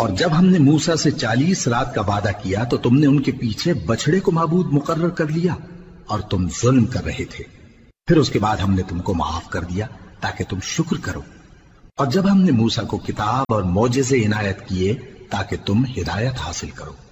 और जब हमने मूसा से 40 रात का वादा किया तो तुमने उनके पीछे बछड़े को माबूद मुकर्रर कर लिया और तुम जुल्म कर रहे थे। फिर उसके बाद हमने तुमको माफ कर दिया ताकि तुम शुक्र करो। और जब हमने मूसा को किताब और मौजिज़े इनायत किए ताकि तुम हिदायत हासिल करो।